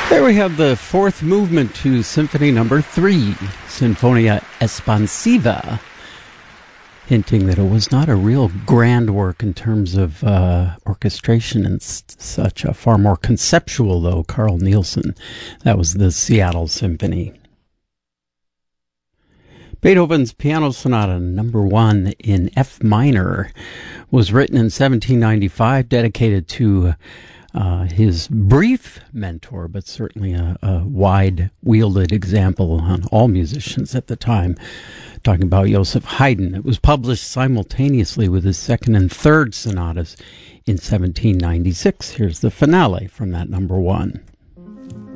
There we have the fourth movement to Symphony Number 3, Sinfonia Espansiva, hinting that it was not a real grand work in terms of orchestration and such. Far more conceptual, though. Carl Nielsen. That was the Seattle Symphony. Beethoven's Piano Sonata Number 1 in F minor was written in 1795, dedicated to his brief mentor, but certainly a wide-wielded example on all musicians at the time. Talking about Joseph Haydn. It was published simultaneously with his second and third sonatas in 1796. Here's the finale from that number 1.